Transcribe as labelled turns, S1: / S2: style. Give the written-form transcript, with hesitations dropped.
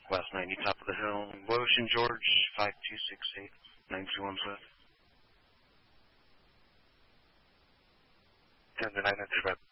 S1: West 90, top of the hill. Ocean, George, 5268, 921 Swift.
S2: 10 to 900,